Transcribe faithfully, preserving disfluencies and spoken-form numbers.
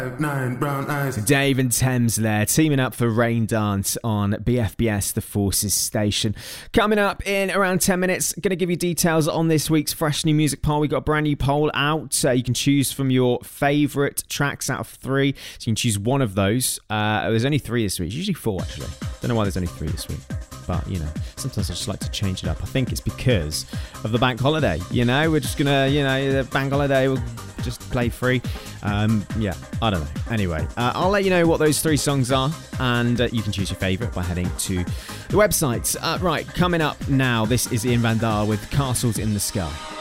Nine brown eyes. Dave and Thames there, teaming up for Rain Dance on B F B S, the Forces station. Coming up in around ten minutes, going to give you details on this week's Fresh New Music Poll. We got a brand new poll out. Uh, you can choose from your favourite tracks out of three. So you can choose one of those. Uh, there's only three this week. It's usually four, actually. Don't know why there's only three this week. But, you know, sometimes I just like to change it up. I think it's because of the bank holiday. You know, we're just going to, you know, the bank holiday, we'll just play free. Um, yeah, I don't know. Anyway, uh, I'll let you know what those three songs are, and uh, you can choose your favourite by heading to the website. Uh, right, coming up now, this is Ian Van Dahl with Castles in the Sky.